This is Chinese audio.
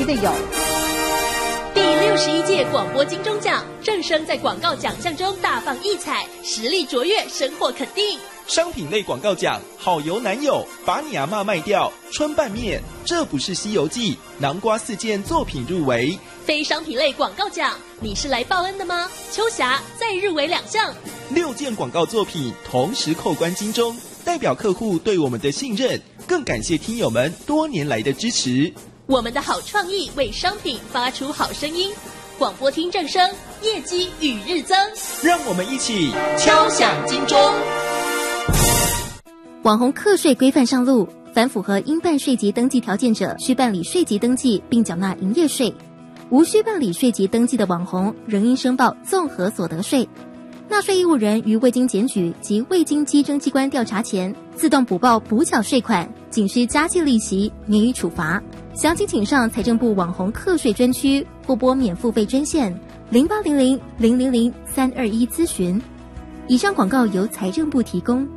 的有。 第61届广播金钟奖，正声在广告奖项中大放异彩，实力卓越，深获肯定。 商品类广告奖，好油男友，把你阿嬷卖掉，春拌面，这不是西游记，南瓜4件作品入围。 非商品类广告奖，你是来报恩的吗？秋霞再入围2项 ，6件广告作品同时扣关金钟，代表客户对我们的信任，更感谢听友们多年来的支持。 我们的好创意为商品发出好声音，广播听正声，业绩与日增。 让我们一起敲响金钟。 网红课税规范上路，凡符合应办税籍登记条件者，需办理税籍登记并缴纳营业税；无需办理税籍登记的网红，仍应申报综合所得税。纳税义务人于未经检举及未经稽征机关调查前，自动补报补缴税款，仅需加计利息，免予处罚。详情请上财政部网红课税专区或拨免付费专线0800-000-321咨询。以上广告由财政部提供。